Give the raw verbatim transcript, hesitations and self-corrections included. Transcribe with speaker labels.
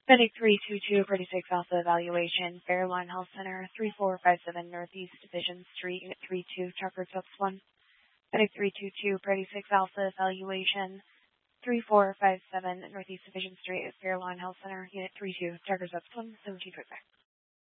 Speaker 1: Medic three two two, Pretty six Alpha Evaluation, Fairlawn Health Center, three four five seven Northeast Division Street, Unit three two, Tucker Tubbs one. Medic three two two, Pretty six Alpha Evaluation, three four five seven Northeast Division Street, Fairlawn Health Center, Unit three two, Tucker Tubbs one, seventeen twenty-five.